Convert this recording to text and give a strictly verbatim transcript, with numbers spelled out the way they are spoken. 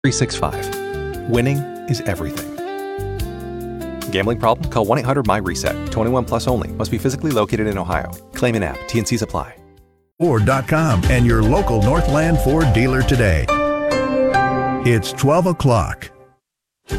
three sixty-five. Winning is everything. Gambling problem? Call one eight hundred my reset. twenty-one plus only. Must be physically located in Ohio. Claim in app. T and Cs apply. Ford dot com and your local Northland Ford dealer today. It's twelve o'clock.